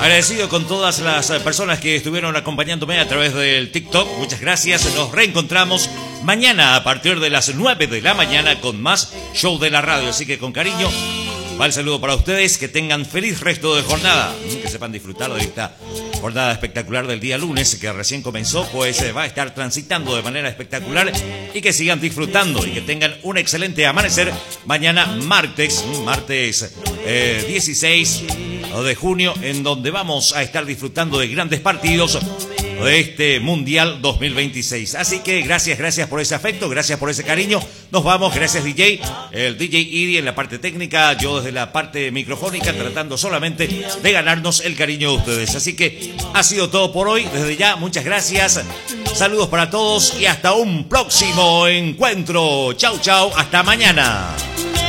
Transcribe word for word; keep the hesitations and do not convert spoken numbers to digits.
Agradecido con todas las personas que estuvieron acompañándome a través del TikTok. Muchas gracias. Nos reencontramos mañana a partir de las nueve de la mañana con más Show de la Radio. Así que con cariño, va el saludo para ustedes. Que tengan feliz resto de jornada. Que sepan disfrutar de esta jornada espectacular del día lunes, que recién comenzó, pues va a estar transitando de manera espectacular, y que sigan disfrutando y que tengan un excelente amanecer mañana martes, martes eh, dieciséis de junio, en donde vamos a estar disfrutando de grandes partidos de este Mundial dos mil veintiséis. Así que gracias, gracias por ese afecto, gracias por ese cariño. Nos vamos, gracias D J, el D J Idi en la parte técnica, yo desde la parte microfónica, tratando solamente de ganarnos el cariño de ustedes. Así que ha sido todo por hoy. Desde ya, muchas gracias. Saludos para todos y hasta un próximo encuentro. Chau, chau, hasta mañana.